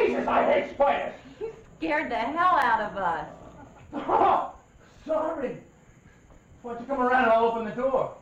Jesus, I hate spiders. You scared the hell out of us. Oh, sorry. Why don't you come around and I'll open the door?